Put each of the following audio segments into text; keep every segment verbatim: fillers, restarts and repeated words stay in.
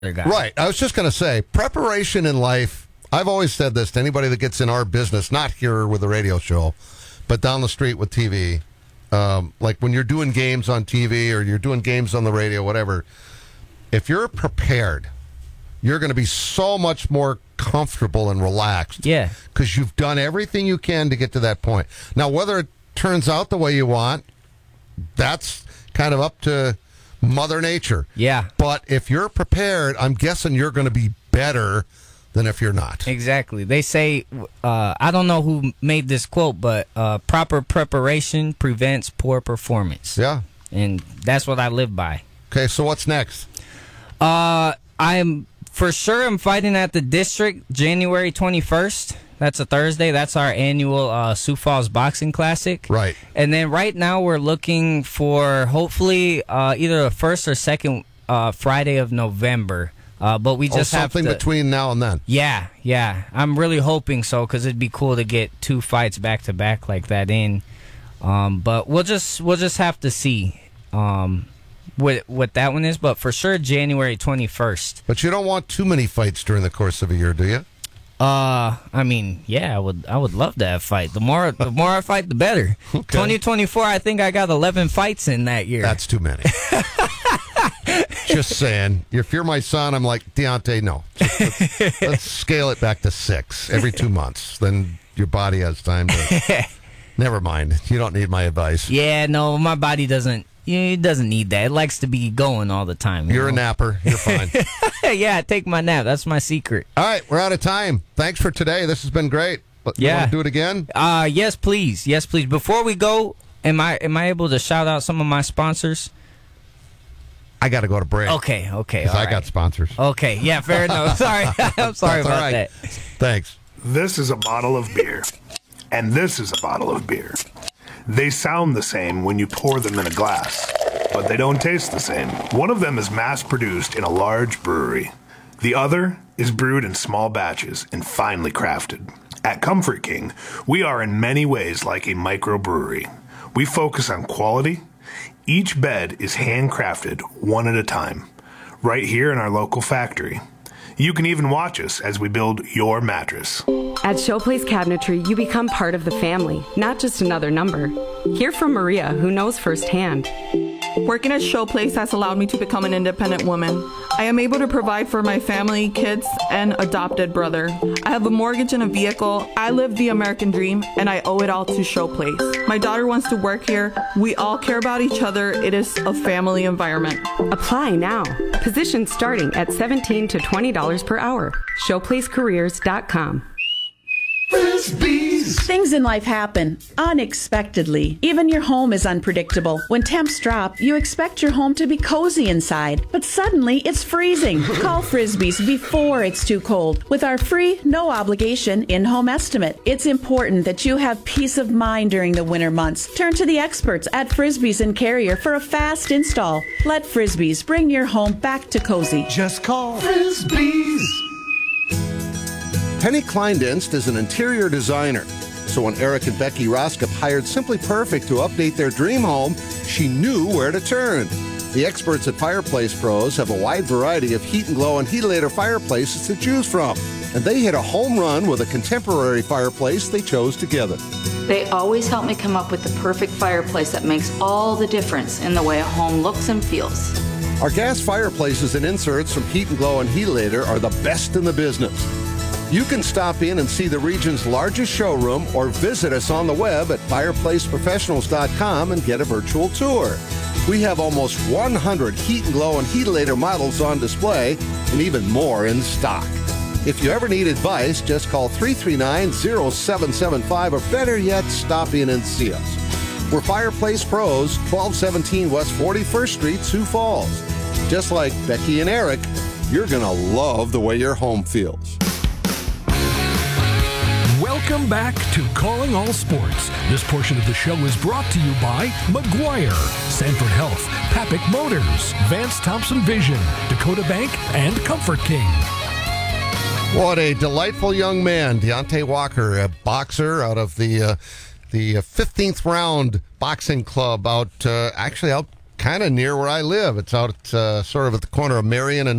guy. Right. I was just going to say, preparation in life, I've always said this to anybody that gets in our business, not here with the radio show, but down the street with T V. Um, like when you're doing games on T V or you're doing games on the radio, whatever, if you're prepared, you're going to be so much more comfortable and relaxed. Yeah. Because you've done everything you can to get to that point. Now, whether it turns out the way you want, that's kind of up to Mother Nature. Yeah. But if you're prepared, I'm guessing you're going to be better than if you're not. Exactly. They say, uh, I don't know who made this quote, but uh, proper preparation prevents poor performance. Yeah. And that's what I live by. Okay, so what's next? Uh, I'm for sure I'm fighting at the district January twenty-first. That's a Thursday. That's our annual uh, Sioux Falls Boxing Classic. Right. And then right now we're looking for hopefully uh, either the first or second uh, Friday of November. Uh, but we just oh, have something to, between now and then. Yeah, yeah. I'm really hoping so because it'd be cool to get two fights back to back like that in. Um, but we'll just we'll just have to see um, what what that one is. But for sure, January twenty-first. But you don't want too many fights during the course of a year, do you? Uh, I mean, yeah, I would I would love to have fight. The more the more I fight, the better. Okay. twenty twenty-four, I think I got eleven fights in that year. That's too many. Just saying. If you're my son, I'm like, Deontay, no. Just, let's, let's scale it back to six every two months. Then your body has time to... Never mind. You don't need my advice. Yeah, no, my body doesn't it doesn't need that. It likes to be going all the time. You You're know? a napper. You're fine. Yeah, I take my nap. That's my secret. All right, we're out of time. Thanks for today. This has been great. But you Yeah. want to do it again? Uh, yes, please. Yes, please. Before we go, am I am I able to shout out some of my sponsors? I got to go to break. Okay, okay. Because all I right. got sponsors. Okay, yeah, fair enough. Sorry. I'm sorry That's all about right. that. Thanks. This is a bottle of beer. And this is a bottle of beer. They sound the same when you pour them in a glass, but they don't taste the same. One of them is mass-produced in a large brewery. The other is brewed in small batches and finely crafted. At Comfort King, we are in many ways like a microbrewery. We focus on quality. Each bed is handcrafted one at a time, right here in our local factory. You can even watch us as we build your mattress. At Showplace Cabinetry, you become part of the family, not just another number. Hear from Maria, who knows firsthand. Working at Showplace has allowed me to become an independent woman. I am able to provide for my family, kids, and adopted brother. I have a mortgage and a vehicle. I live the American dream, and I owe it all to Showplace. My daughter wants to work here. We all care about each other. It is a family environment. Apply now. Positions starting at seventeen to twenty dollars per hour. showplace careers dot com. Frisbees. Things in life happen unexpectedly. Even your home is unpredictable. When temps drop, you expect your home to be cozy inside, but suddenly it's freezing. Call Frisbees before it's too cold with our free, no obligation in-home estimate. It's important that you have peace of mind during the winter months. Turn to the experts at Frisbees and Carrier for a fast install. Let Frisbees bring your home back to cozy. Just call Frisbees. Penny Kleindienst is an interior designer. So when Eric and Becky Roskop hired Simply Perfect to update their dream home, she knew where to turn. The experts at Fireplace Pros have a wide variety of Heat and Glow and Heatilator fireplaces to choose from. And they hit a home run with a contemporary fireplace they chose together. They always help me come up with the perfect fireplace that makes all the difference in the way a home looks and feels. Our gas fireplaces and inserts from Heat and Glow and Heatilator are the best in the business. You can stop in and see the region's largest showroom or visit us on the web at fireplace professionals dot com and get a virtual tour. We have almost one hundred Heat and Glow and Heatilator models on display and even more in stock. If you ever need advice, just call three three nine, zero seven seven five or better yet, stop in and see us. We're Fireplace Pros, twelve seventeen West forty-first Street, Sioux Falls. Just like Becky and Eric, you're going to love the way your home feels. Welcome back to Calling All Sports. This portion of the show is brought to you by McGuire, Sanford Health, Papik Motors, Vance Thompson Vision, Dakota Bank, and Comfort King. What a delightful young man, Deontay Walker, a boxer out of the uh, the fifteenth round boxing club out, uh, actually out kind of near where I live. It's out uh, sort of at the corner of Marion and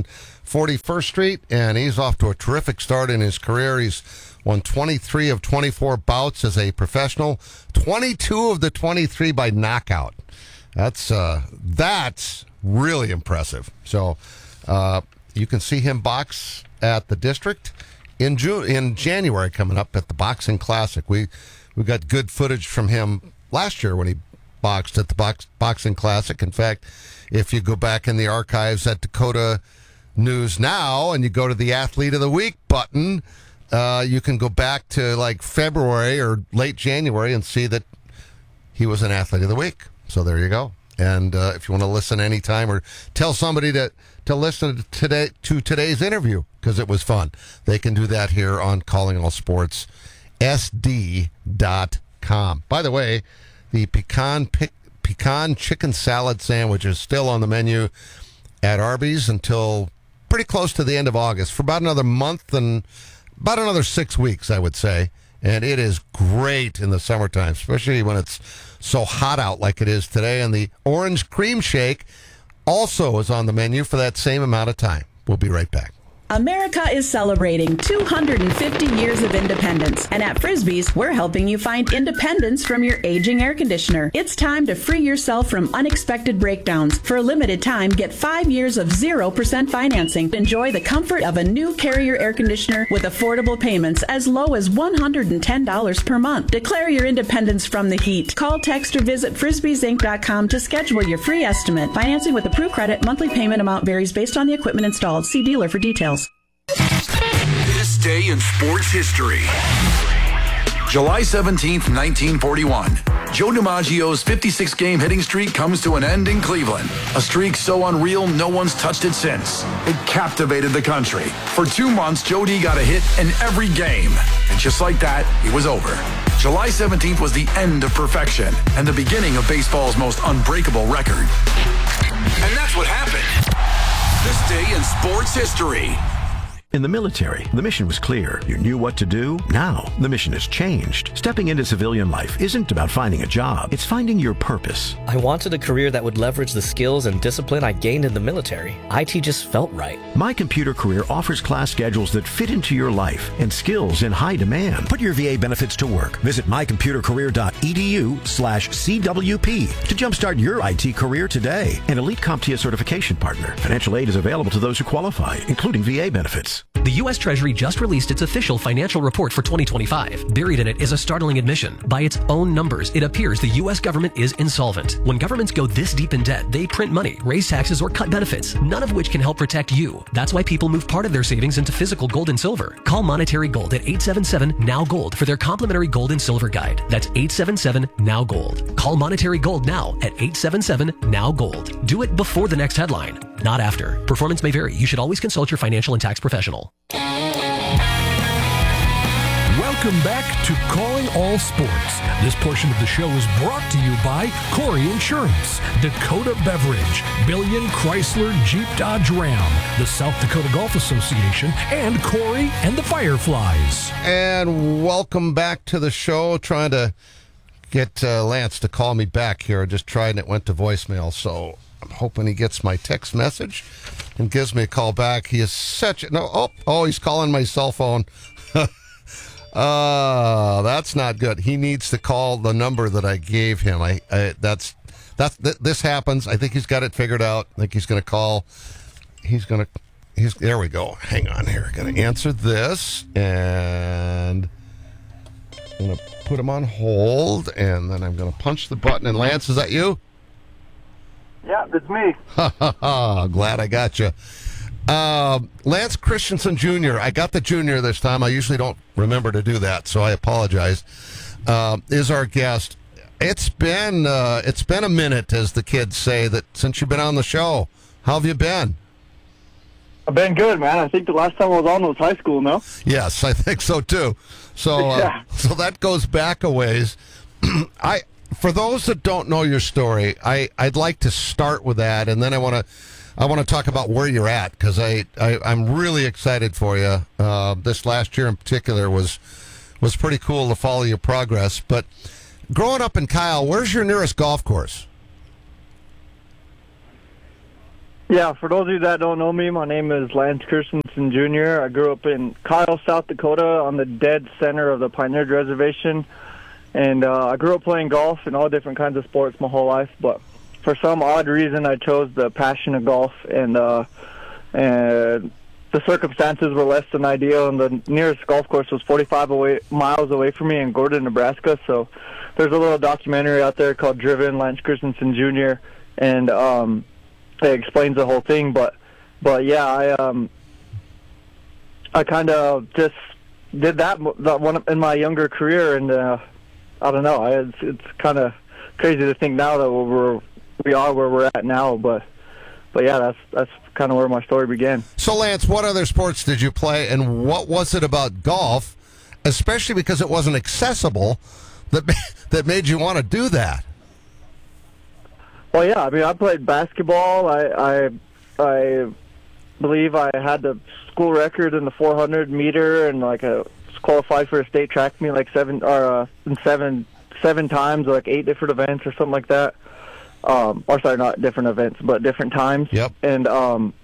forty-first Street, and he's off to a terrific start in his career. He's won twenty-three of twenty-four bouts as a professional, twenty-two of the twenty-three by knockout. That's uh, that's really impressive. So uh, you can see him box at the District in June, in January coming up at the Boxing Classic. We we got good footage from him last year when he boxed at the box, Boxing Classic. In fact, if you go back in the archives at Dakota News Now and you go to the Athlete of the Week button, uh, you can go back to like February or late January and see that he was an Athlete of the Week. So there you go. And uh, if you want to listen anytime or tell somebody to, to listen to, today, to today's interview because it was fun, they can do that here on Calling All Sports S D dot com. By the way, the pecan pic, pecan chicken salad sandwich is still on the menu at Arby's until pretty close to the end of August for about another month and about another six weeks, I would say. And it is great in the summertime, especially when it's so hot out like it is today. And the orange cream shake also is on the menu for that same amount of time. We'll be right back. America is celebrating two hundred fifty years of independence, and at Frisbee's, we're helping you find independence from your aging air conditioner. It's time to free yourself from unexpected breakdowns. For a limited time, get five years of zero percent financing. Enjoy the comfort of a new Carrier air conditioner with affordable payments as low as one hundred ten dollars per month. Declare your independence from the heat. Call, text, or visit frisbees inc dot com to schedule your free estimate. Financing with approved credit. Monthly payment amount varies based on the equipment installed. See dealer for details. This day in sports history. July seventeenth, nineteen forty-one. Joe DiMaggio's fifty-six game hitting streak comes to an end in Cleveland. A streak so unreal, no one's touched it since. It captivated the country. For two months, Joe D got a hit in every game. And just like that, it was over. July seventeenth was the end of perfection and the beginning of baseball's most unbreakable record. And that's what happened. This day in sports history. In the military, the mission was clear. You knew what to do. Now, the mission has changed. Stepping into civilian life isn't about finding a job. It's finding your purpose. I wanted a career that would leverage the skills and discipline I gained in the military. I T just felt right. My Computer Career offers class schedules that fit into your life and skills in high demand. Put your V A benefits to work. Visit my computer career dot e d u slash C W P to jumpstart your I T career today. An elite CompTIA certification partner. Financial aid is available to those who qualify, including V A benefits. The U S Treasury just released its official financial report for twenty twenty-five. Buried in it is a startling admission. By its own numbers, it appears the U S government is insolvent. When governments go this deep in debt, they print money, raise taxes, or cut benefits, none of which can help protect you. That's why people move part of their savings into physical gold and silver. Call Monetary Gold at eight seven seven N O W Gold for their complimentary gold and silver guide. That's eight seven seven N O W Gold. Call Monetary Gold now at eight seven seven N O W Gold. Do it before the next headline, not after. Performance may vary. You should always consult your financial and tax professional. Welcome back to Calling All Sports. This portion of the show is brought to you by Corey Insurance, Dakota Beverage, Billion Chrysler Jeep Dodge Ram, the South Dakota Golf Association, and Corey and the Fireflies. And welcome back to the show. Trying to get uh, Lance to call me back here. I just tried and it went to voicemail, so I'm hoping he gets my text message and gives me a call back. He is such a... No, oh, oh, he's calling my cell phone. Uh, that's not good. He needs to call the number that I gave him. I, I that's that's th- this happens. I think he's got it figured out. I think he's going to call. He's going to. He's there. We go. Hang on here. Going to answer this, and I'm going to put him on hold, and then I'm going to punch the button. And Lance, is that you? Yeah, it's me. Ha ha ha! Glad I got you. Uh, Lance Christensen Junior I got the junior this time. I usually don't remember to do that, so I apologize. Uh, is our guest. It's been uh, it's been a minute, as the kids say, that since you've been on the show. How have you been? I've been good, man. I think the last time I was on was high school, no? Yes, I think so too. So, uh, yeah. so that goes back a ways. I, for those that don't know your story, I I'd like to start with that, and then I want to. I want to talk about where you're at, because I, I, I'm really excited for you. Uh, this last year in particular was was pretty cool to follow your progress. But growing up in Kyle, where's your nearest golf course? Yeah, for those of you that don't know me, my name is Lance Christensen Junior I grew up in Kyle, South Dakota, on the dead center of the Pine Ridge Reservation. And uh, I grew up playing golf and all different kinds of sports my whole life. But for some odd reason, I chose the passion of golf. And, uh, and the circumstances were less than ideal. And the nearest golf course was forty-five away, miles away from me in Gordon, Nebraska. So there's a little documentary out there called Driven, Lance Christensen Junior And um, it explains the whole thing. But, but yeah, I... Um, I kind of just did that, that one in my younger career, and uh, I don't know. I, it's it's kind of crazy to think now that we're we are where we're at now, but but yeah, that's that's kind of where my story began. So, Lance, what other sports did you play, and what was it about golf, especially because it wasn't accessible, that that made you want to do that? Well, yeah, I mean, I played basketball. I I, I believe I had the school record in the four hundred meter, and like a qualified for a state track meet like seven or uh, in seven seven times, or like eight different events or something like that. Um, or sorry, not different events, but different times. Yep. And um,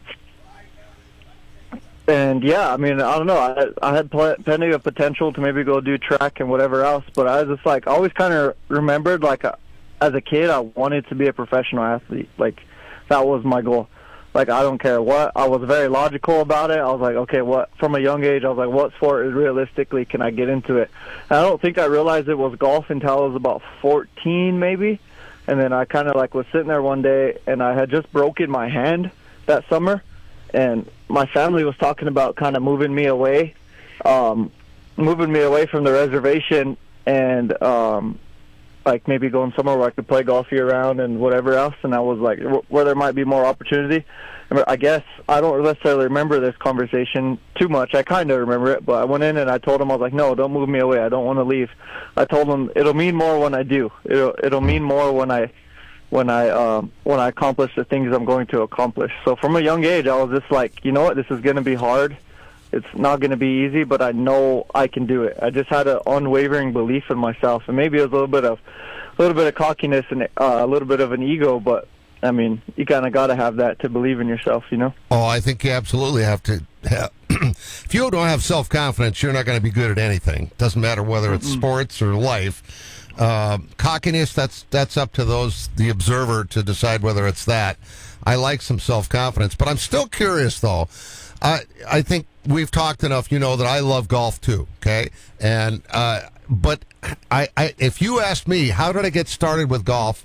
and yeah, I mean, I don't know. I I had pl- plenty of potential to maybe go do track and whatever else, but I was just like I always kind of remembered like a, as a kid I wanted to be a professional athlete. Like that was my goal. Like, I don't care what. I was very logical about it. I was like, okay, what, from a young age, I was like, what sport is realistically can I get into it? And I don't think I realized it was golf until I was about fourteen, maybe. And then I kind of, like, was sitting there one day, and I had just broken my hand that summer. And my family was talking about kind of moving me away, um, moving me away from the reservation and, um, like maybe going somewhere where I could play golf year-round and whatever else, and I was like, where there might be more opportunity. I guess I don't necessarily remember this conversation too much. I kind of remember it, but I went in and I told him, I was like, no, don't move me away. I don't want to leave. I told him it'll mean more when I do. It'll it'll mean more when I when I um, when I accomplish the things I'm going to accomplish. So from a young age, I was just like, you know what, this is going to be hard. It's not going to be easy, but I know I can do it. I just had an unwavering belief in myself, and maybe it was a little bit of, a little bit of cockiness and uh, a little bit of an ego. But I mean, you kind of got to have that to believe in yourself, you know. Oh, I think you absolutely have to. Have, if you don't have self-confidence, you're not going to be good at anything. Doesn't matter whether it's mm-hmm. sports or life. Uh, cockiness, that's that's up to those the observer to decide whether it's that. I like some self-confidence, but I'm still curious though. I I think we've talked enough, you know, that I love golf too, okay? And uh, but I, I if you asked me, how did I get started with golf?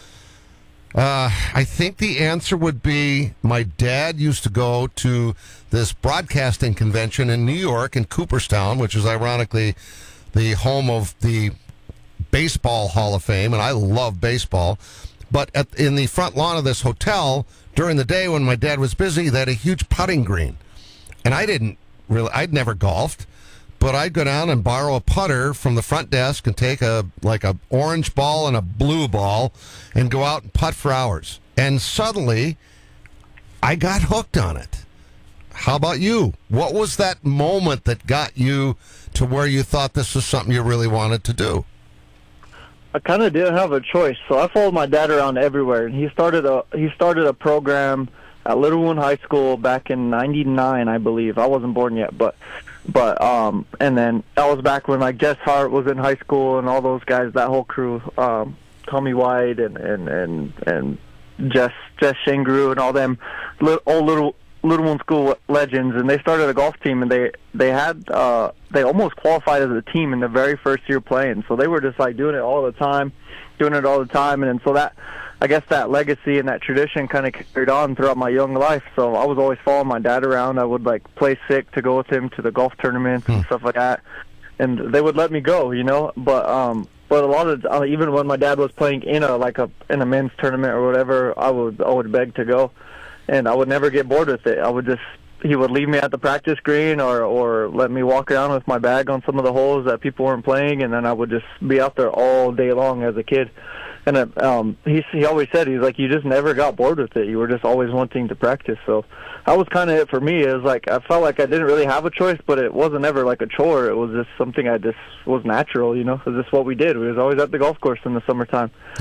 Uh, I think the answer would be my dad used to go to this broadcasting convention in New York in Cooperstown, which is ironically the home of the Baseball Hall of Fame, and I love baseball. But at, in the front lawn of this hotel, during the day when my dad was busy, they had a huge putting green. And I didn't really, I'd never golfed, but I'd go down and borrow a putter from the front desk and take a, like a orange ball and a blue ball and go out and putt for hours. And suddenly, I got hooked on it. How about you? What was that moment that got you to where you thought this was something you really wanted to do? I kind of didn't have a choice, so I followed my dad around everywhere. And he started a he started a program at Littlewood High School back in ninety-nine, I believe. I wasn't born yet, but but um, and then that was back when like Jess Hart was in high school and all those guys, that whole crew, um, Tommy White and and and and Jess Jess Shingrew and all them little, old little. Littlewood School legends, and they started a golf team, and they they had uh they almost qualified as a team in the very first year playing. So they were just like doing it all the time, doing it all the time, and then so that I guess that legacy and that tradition kind of carried on throughout my young life. So I was always following my dad around. I would like play sick to go with him to the golf tournaments and stuff like that, and they would let me go, you know. But um, but a lot of uh, even when my dad was playing in a like a in a men's tournament or whatever, I would I would beg to go. And I would never get bored with it. I would just, he would leave me at the practice green or, or let me walk around with my bag on some of the holes that people weren't playing, and then I would just be out there all day long as a kid. And it, um, he he always said, he's like, you just never got bored with it. You were just always wanting to practice. So that was kind of it for me. It was like, I felt like I didn't really have a choice, but it wasn't ever like a chore. It was just something I just was natural, you know. It was just what we did. We was always at the golf course in the summertime. All right.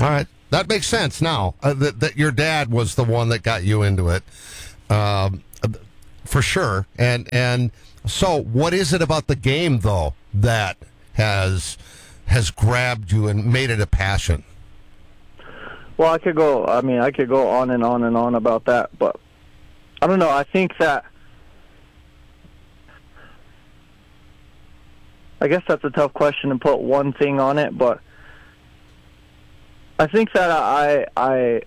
that makes sense now. Uh, that, that your dad was the one that got you into it, um, for sure. And and so, what is it about the game though that has has grabbed you and made it a passion? Well, I could go. I mean, I could go on and on and on about that, but I don't know. I think that I guess that's a tough question to put one thing on it, but I think that I, I,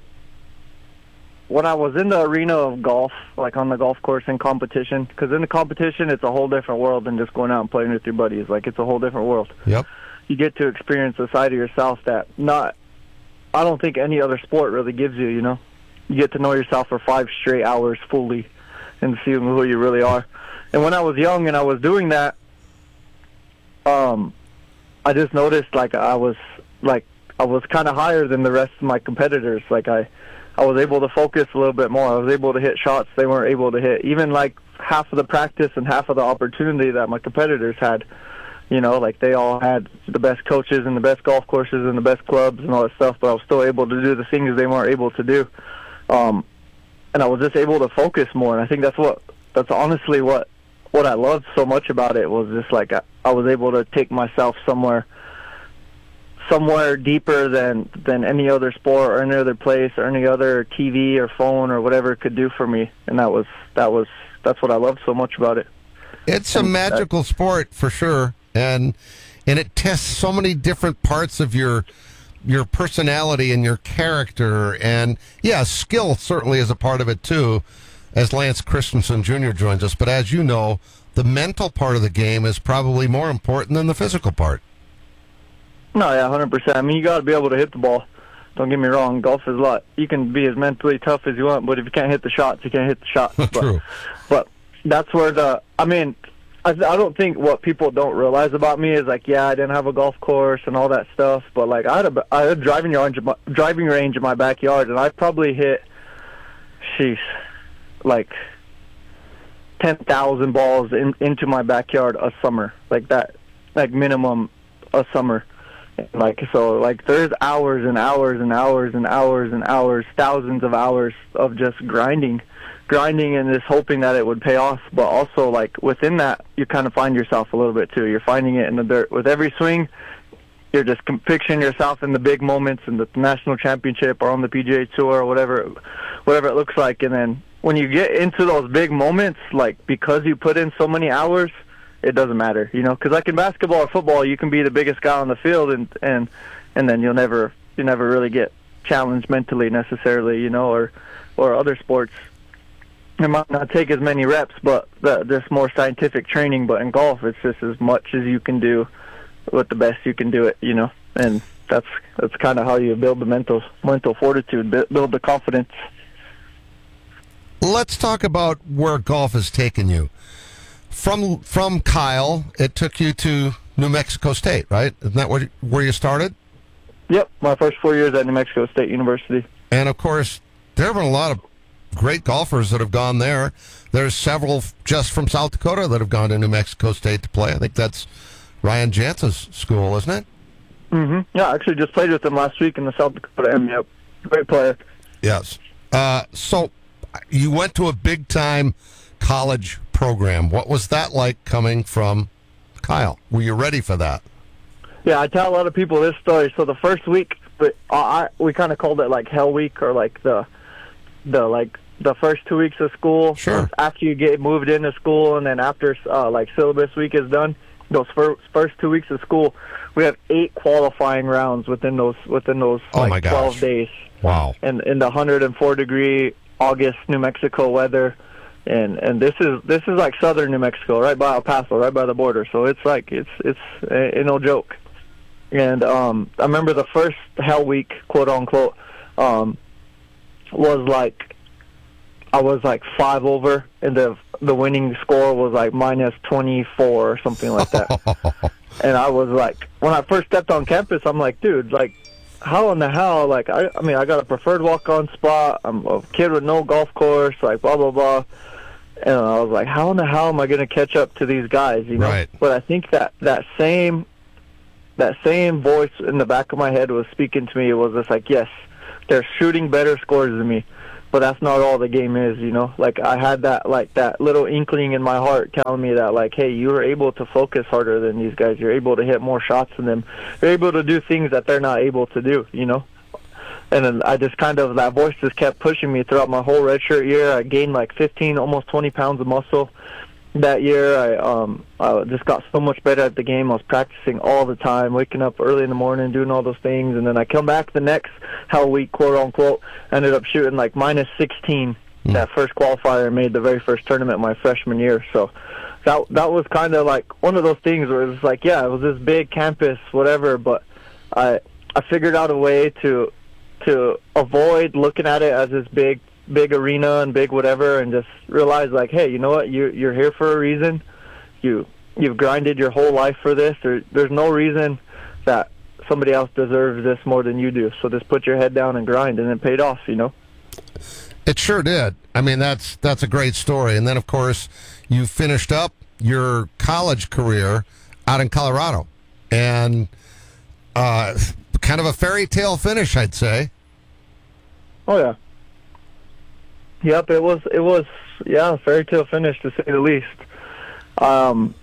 when I was in the arena of golf, like on the golf course in competition, because in the competition it's a whole different world than just going out and playing with your buddies. Like, it's a whole different world. Yep. You get to experience a side of yourself that not, I don't think any other sport really gives you, you know? You get to know yourself for five straight hours fully and see who you really are. And when I was young and I was doing that, um, I just noticed, like, I was, like, I was kind of higher than the rest of my competitors. Like, I, I was able to focus a little bit more. I was able to hit shots they weren't able to hit. Even, like, half of the practice and half of the opportunity that my competitors had. You know, like, they all had the best coaches and the best golf courses and the best clubs and all that stuff, but I was still able to do the things they weren't able to do. Um, and I was just able to focus more. And I think that's what, that's honestly what, what I loved so much about it, was just, like, I, I was able to take myself somewhere somewhere deeper than than any other sport or any other place or any other T V or phone or whatever it could do for me. And that was that was that's what I loved so much about it. It's a magical that, sport for sure, and and it tests so many different parts of your your personality and your character, and yeah, skill certainly is a part of it too, as Lance Christensen Junior joins us. But as you know, the mental part of the game is probably more important than the physical part. No, yeah, one hundred percent. I mean, you got to be able to hit the ball. Don't get me wrong. Golf is a lot. You can be as mentally tough as you want, but if you can't hit the shots, you can't hit the shots. But, True. But that's where the, I mean, I, I don't think what people don't realize about me is, like, yeah, I didn't have a golf course and all that stuff, but, like, I had a, I had a driving range, driving range in my backyard, and I probably hit, sheesh, like ten thousand balls in, into my backyard a summer. Like that, like minimum a summer. Like, so, like, there's hours and hours and hours and hours and hours, thousands of hours of just grinding, grinding and just hoping that it would pay off. But also, like, within that, you kind of find yourself a little bit, too. You're finding it in the dirt. With every swing, you're just picturing yourself in the big moments in the national championship or on the P G A Tour or whatever, whatever it looks like. And then when you get into those big moments, like, because you put in so many hours, it doesn't matter, you know, because like in basketball or football, you can be the biggest guy on the field, and and and then you'll never you never really get challenged mentally necessarily, you know, or or other sports. It might not take as many reps, but the, there's more scientific training. But in golf, it's just as much as you can do with the best you can do it, you know, and that's that's kind of how you build the mental mental fortitude, build the confidence. Let's talk about where golf has taken you. From from Kyle, it took you to New Mexico State, right? Isn't that where, where you started? Yep, my first four years at New Mexico State University. And, of course, there have been a lot of great golfers that have gone there. There's several just from South Dakota that have gone to New Mexico State to play. I think that's Ryan Jantz's school, isn't it? Mm-hmm. Yeah, I actually just played with him last week in the South Dakota M. Yep, great player. Yes. Uh, so you went to a big-time college program. What was that like coming from Kyle? Were you ready for that? Yeah, I tell a lot of people this story. So the first week, but I, we kind of called it like Hell Week, or like the the like the first two weeks of school. Sure. After you get moved into school, and then after uh, like syllabus week is done, those first first two weeks of school, we have eight qualifying rounds within those within those oh like my gosh. twelve days. Wow. And in the one hundred four degree August New Mexico weather. And and this is this is like southern New Mexico, right by El Paso, right by the border. So it's like it's it's a, a no joke. And um, I remember the first Hell Week, quote unquote, um, was like I was like five over, and the the winning score was like minus twenty-four or something like that. And I was like, when I first stepped on campus, I'm like, dude, like, how in the hell? Like, I I mean, I got a preferred walk-on spot. I'm a kid with no golf course. Like, blah blah blah. And I was like, how in the hell am I going to catch up to these guys, you know? Right. But I think that, that same that same voice in the back of my head was speaking to me. It was just like, yes, they're shooting better scores than me. But that's not all the game is, you know. Like, I had that, like, that little inkling in my heart telling me that, like, hey, you were able to focus harder than these guys. You're able to hit more shots than them. You're able to do things that they're not able to do, you know. And then I just kind of, that voice just kept pushing me throughout my whole redshirt year. I gained, like, fifteen, almost twenty pounds of muscle that year. I um I just got so much better at the game. I was practicing all the time, waking up early in the morning, doing all those things, and then I come back the next Hell Week, quote unquote, ended up shooting like minus sixteen mm. that first qualifier and made the very first tournament my freshman year. So that that was kind of like one of those things where it was like, yeah, it was this big campus, whatever, but I I figured out a way to to avoid looking at it as this big big arena and big whatever, and just realize, like, hey, you know what, you you're here for a reason. You you've grinded your whole life for this. There, there's no reason that somebody else deserves this more than you do. So just put your head down and grind, and it paid off, you know. It sure did. I mean, that's that's a great story. And then, of course, you finished up your college career out in Colorado, and uh, kind of a fairy tale finish, I'd say. Oh yeah. Yep, it was, it was, yeah, fairy tale finish, to say the least. Um,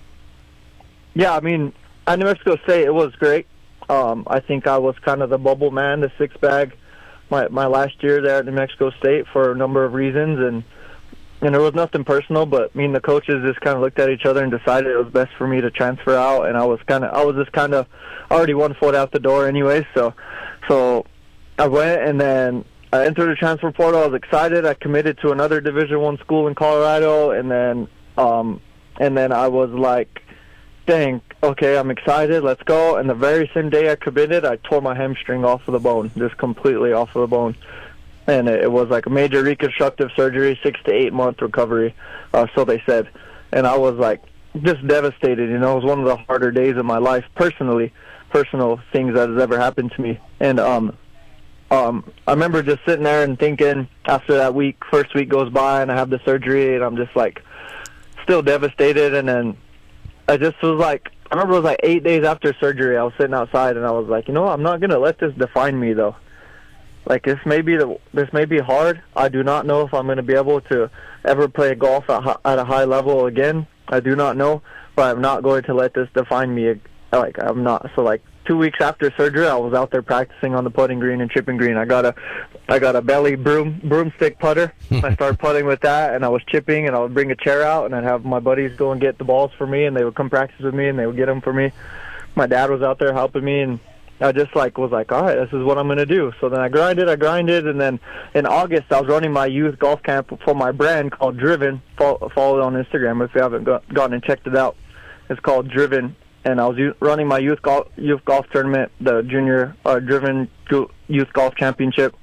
yeah, I mean, at New Mexico State, it was great. Um, I think I was kind of the bubble man, the six bag, my my last year there at New Mexico State for a number of reasons, and and there was nothing personal, but me and the coaches just kind of looked at each other and decided it was best for me to transfer out, and I was kind of, I was just kind of already one foot out the door anyway, so so I went, and then I entered the transfer portal. I was excited. I committed to another Division One school in Colorado, and then, um, and then I was like, "Dang, okay, I'm excited. Let's go." And the very same day I committed, I tore my hamstring off of the bone, just completely off of the bone, and it, it was like a major reconstructive surgery, six to eight month recovery, uh, so they said. And I was like, just devastated. You know, it was one of the harder days of my life, personally, personal things that has ever happened to me, and um. Um, I remember just sitting there and thinking, after that week, first week goes by and I have the surgery, and I'm just like still devastated. And then I just was like, I remember it was like eight days after surgery, I was sitting outside and I was like, you know what, I'm not going to let this define me though. Like, this may be the, this may be hard. I do not know if I'm going to be able to ever play golf at, at a high level again. I do not know, but I'm not going to let this define me. Like, I'm not. So like, two weeks after surgery, I was out there practicing on the putting green and chipping green. I got a, I got a belly broom broomstick putter. I started putting with that, and I was chipping, and I would bring a chair out, and I'd have my buddies go and get the balls for me, and they would come practice with me, and they would get them for me. My dad was out there helping me, and I just like was like, all right, this is what I'm gonna do. So then I grinded, I grinded, and then in August I was running my youth golf camp for my brand called Driven. Follow, follow it on Instagram if you haven't got, gone and checked it out. It's called Driven. And I was u- running my youth golf youth golf tournament, the junior uh, Driven Youth Golf Championship.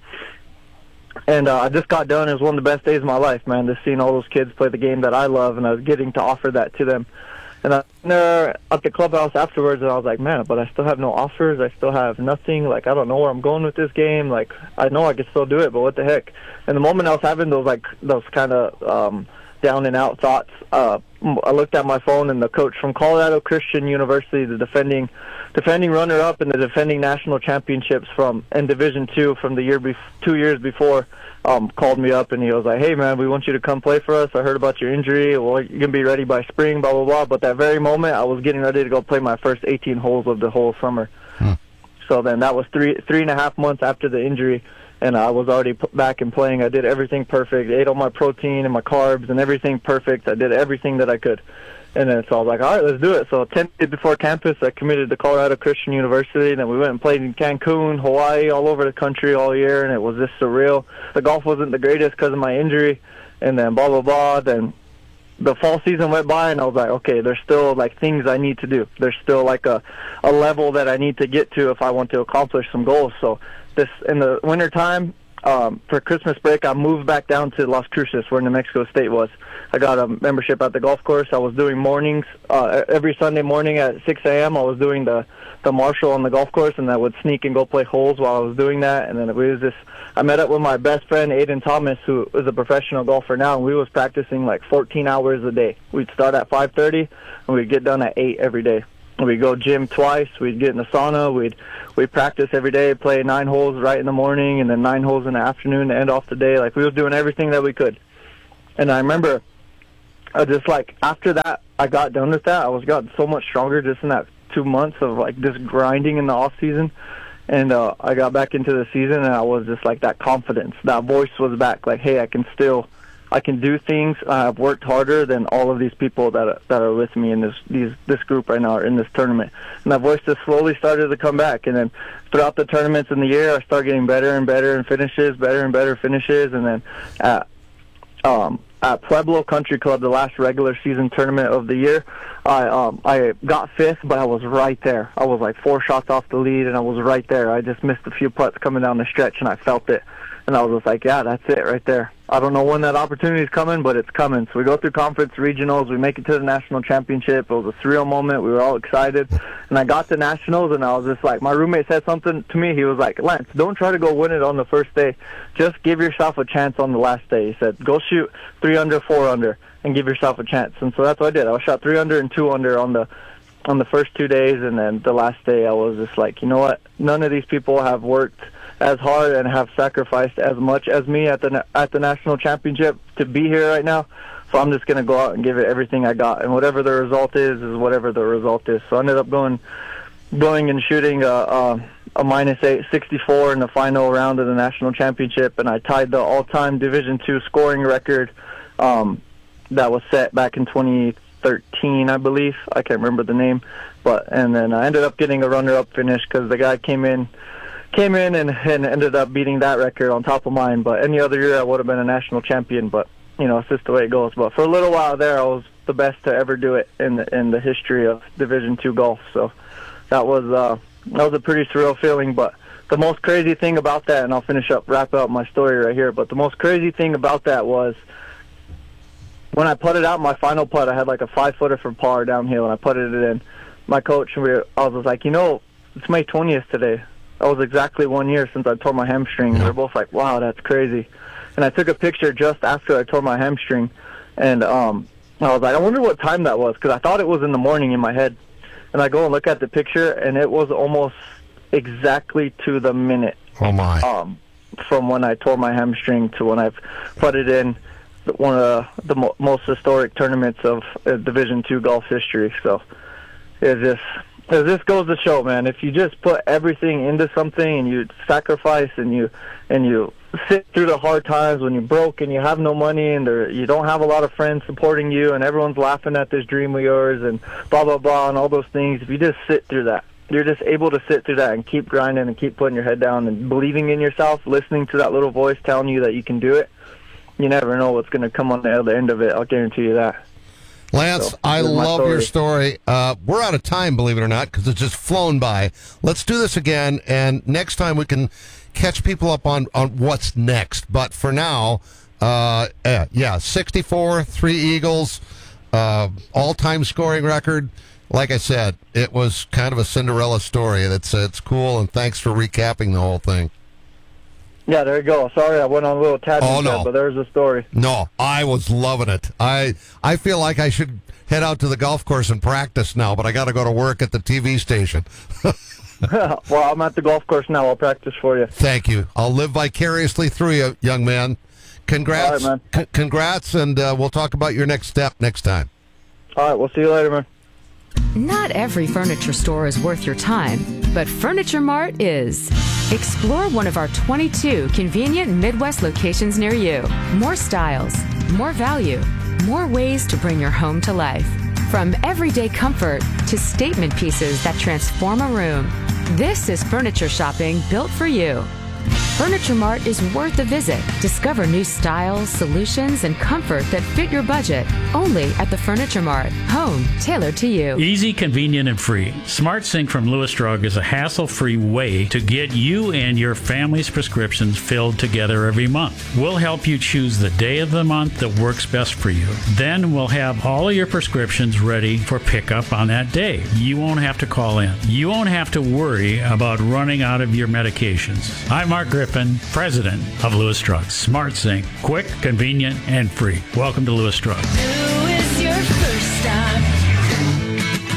And uh, I just got done. It was one of the best days of my life, man, just seeing all those kids play the game that I love, and I was getting to offer that to them. And I was there at the clubhouse afterwards, and I was like, man, but I still have no offers. I still have nothing. Like, I don't know where I'm going with this game. Like, I know I could still do it, but what the heck? And the moment I was having those, like, those kind of um, down and out thoughts, uh, I looked at my phone, and the coach from Colorado Christian University, the defending defending runner-up in the defending national championships from in Division Two from the year bef- two years before, um, called me up, and he was like, "Hey man, we want you to come play for us. I heard about your injury. Well, you're gonna be ready by spring, blah blah blah." But that very moment, I was getting ready to go play my first eighteen holes of the whole summer. Hmm. So then that was three three and a half months after the injury. And I was already put back and playing. I did everything perfect. I ate all my protein and my carbs and everything perfect. I did everything that I could. And then so I was like, all right, let's do it. So ten days before campus, I committed to Colorado Christian University. And then we went and played in Cancun, Hawaii, all over the country all year. And it was just surreal. The golf wasn't the greatest because of my injury. And then blah, blah, blah. Then the fall season went by, and I was like, okay, there's still like things I need to do. There's still like a, a level that I need to get to if I want to accomplish some goals. So this in the winter time, um, for Christmas break, I moved back down to Las Cruces, where New Mexico State was. I got a membership at the golf course. I was doing mornings uh, every Sunday morning at six a.m. I was doing the the marshal on the golf course, and I would sneak and go play holes while I was doing that. And then it was this. I met up with my best friend Aiden Thomas, who is a professional golfer now, and we was practicing like fourteen hours a day. We'd start at five thirty, and we'd get done at eight every day. we'd go gym twice. We'd get in the sauna. We'd we practice every day, play nine holes right in the morning, and then nine holes in the afternoon to end off the day. Like, we were doing everything that we could. And I remember, I just like after that, I got done with that. I was gotten so much stronger just in that two months of like just grinding in the off season. And uh, I got back into the season, and I was just like that confidence. That voice was back. Like, hey, I can still. I can do things. I've worked harder than all of these people that are, that are with me in this these this group right now, or in this tournament. And that voice just slowly started to come back. And then throughout the tournaments in the year, I started getting better and better in finishes, better and better finishes. And then at um, at Pueblo Country Club, the last regular season tournament of the year, I um, I got fifth, but I was right there. I was like four shots off the lead, and I was right there. I just missed a few putts coming down the stretch, and I felt it. And I was just like, yeah, that's it right there. I don't know when that opportunity is coming, but it's coming. So we go through conference regionals. We make it to the national championship. It was a surreal moment. We were all excited. And I got to nationals, and I was just like, my roommate said something to me. He was like, Lance, don't try to go win it on the first day. Just give yourself a chance on the last day. He said, go shoot three under, four under, and give yourself a chance. And so that's what I did. I shot three under and two under on the on the first two days, and then the last day I was just like, you know what? None of these people have worked as hard and have sacrificed as much as me at the at the national championship to be here right now. So I'm just going to go out and give it everything I got, and whatever the result is, is whatever the result is. So I ended up going going and shooting a, a, a minus eight sixty-four in the final round of the national championship, and I tied the all-time Division two scoring record um, that was set back in twenty thirteen, I believe. I can't remember the name, but and then I ended up getting a runner-up finish because the guy came in. Came in and, and ended up beating that record on top of mine. But any other year I would have been a national champion. But, you know, it's just the way it goes. But for a little while there, I was the best to ever do it in the, in the history of Division two golf. So that was uh, that was a pretty surreal feeling. But the most crazy thing about that, and I'll finish up, wrap up my story right here. But the most crazy thing about that was when I putted out my final putt, I had like a five-footer from par downhill, and I putted it in. My coach, we were, I was like, you know, it's May twentieth today. That was exactly one year since I tore my hamstring. They're both like, wow, that's crazy. And I took a picture just after I tore my hamstring, and um, I was like, I wonder what time that was, because I thought it was in the morning in my head. And I go and look at the picture, and it was almost exactly to the minute. Oh, my. Um, from when I tore my hamstring to when I've put it in one of the mo- most historic tournaments of uh, Division two golf history. So it's just... Because this goes to show, man, if you just put everything into something and you sacrifice and you and you sit through the hard times when you're broke and you have no money and there, you don't have a lot of friends supporting you and everyone's laughing at this dream of yours and blah, blah, blah, and all those things, if you just sit through that, you're just able to sit through that and keep grinding and keep putting your head down and believing in yourself, listening to that little voice telling you that you can do it, you never know what's going to come on the other end of it. I'll guarantee you that. Lance, so, I love story. your story. Uh, we're out of time, believe it or not, because it's just flown by. Let's do this again, and next time we can catch people up on, on what's next. But for now, uh, yeah, yeah, sixty-four, three Eagles, uh, all-time scoring record. Like I said, it was kind of a Cinderella story. It's, it's cool, and thanks for recapping the whole thing. Yeah, there you go. Sorry, I went on a little tangent, oh, no. there, but there's the story. No, I was loving it. I I feel like I should head out to the golf course and practice now, but I got to go to work at the T V station. Well, I'm at the golf course now. I'll practice for you. Thank you. I'll live vicariously through you, young man. Congrats, All right, man. C- congrats, and uh, we'll talk about your next step next time. All right, we'll see you later, man. Not every furniture store is worth your time, but Furniture Mart is. Explore one of our twenty-two convenient Midwest locations near you. More styles, more value, more ways to bring your home to life. From everyday comfort to statement pieces that transform a room. This is furniture shopping built for you. Furniture Mart is worth a visit. Discover new styles, solutions, and comfort that fit your budget. Only at the Furniture Mart. Home tailored to you. Easy, convenient, and free. SmartSync from Lewis Drug is a hassle-free way to get you and your family's prescriptions filled together every month. We'll help you choose the day of the month that works best for you. Then we'll have all of your prescriptions ready for pickup on that day. You won't have to call in. You won't have to worry about running out of your medications. I'm Mark Griffin, president of Lewis Drug. SmartSync, quick, convenient, and free. Welcome to Lewis Drug. Who is your first stop?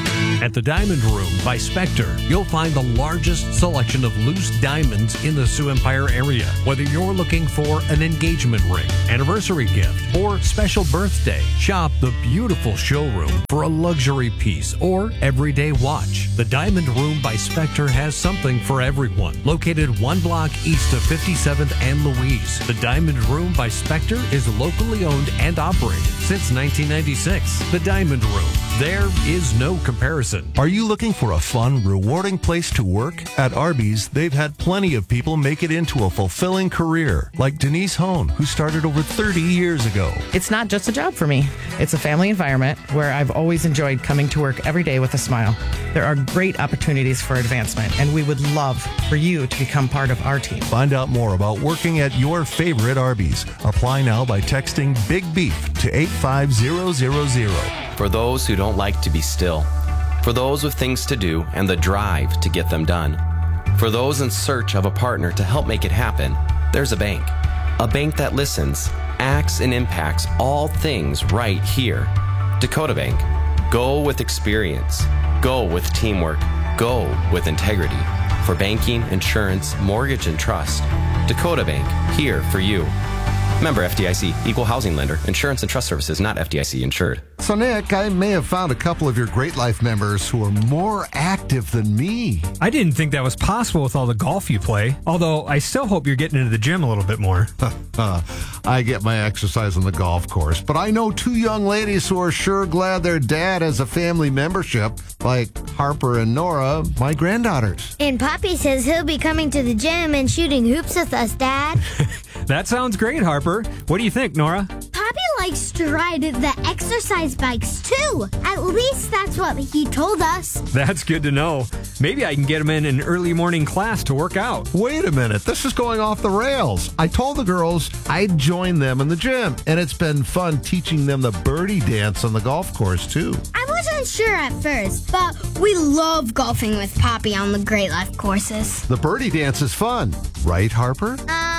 At the Diamond Room by Spectre, you'll find the largest selection of loose diamonds in the Sioux Empire area. Whether you're looking for an engagement ring, anniversary gift, or special birthday, shop the beautiful showroom for a luxury piece or everyday watch. The Diamond Room by Spectre has something for everyone. Located one block east of fifty-seventh and Louise, the Diamond Room by Spectre is locally owned and operated since nineteen ninety-six. The Diamond Room. There is no comparison. Are you looking for a fun, rewarding place to work? At Arby's, they've had plenty of people make it into a fulfilling career, like Denise Hone, who started over thirty years ago. It's not just a job for me. It's a family environment where I've always enjoyed coming to work every day with a smile. There are great opportunities for advancement, and we would love for you to become part of our team. Find out more about working at your favorite Arby's. Apply now by texting Big Beef to eight five zero zero zero. For those who don't like to be still, for those with things to do and the drive to get them done, for those in search of a partner to help make it happen, there's a bank. A bank that listens, acts, and impacts all things right here. Dakota Bank. Go with experience. Go with teamwork. Go with integrity. For banking, insurance, mortgage, and trust, Dakota Bank, here for you. Member F D I C, Equal Housing Lender, Insurance and Trust Services, not F D I C insured. So, Nick, I may have found a couple of your Great Life members who are more active than me. I didn't think that was possible with all the golf you play, although I still hope you're getting into the gym a little bit more. uh, I get my exercise on the golf course, but I know two young ladies who are sure glad their dad has a family membership, like Harper and Nora, my granddaughters. And Poppy says he'll be coming to the gym and shooting hoops with us, Dad. That sounds great, Harper. What do you think, Nora? Poppy likes to ride the exercise bikes, too. At least that's what he told us. That's good to know. Maybe I can get him in an early morning class to work out. Wait a minute. This is going off the rails. I told the girls I'd join them in the gym, and it's been fun teaching them the birdie dance on the golf course, too. I wasn't sure at first, but we love golfing with Poppy on the Great Life courses. The birdie dance is fun. Right, Harper?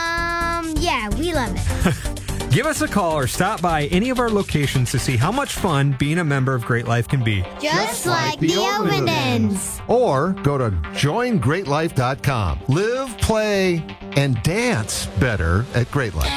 Um, yeah, we love it. Give us a call or stop by any of our locations to see how much fun being a member of Great Life can be. Just, Just like, like the Ovendens. Or go to join great life dot com. Live, play, and dance better at Great Life.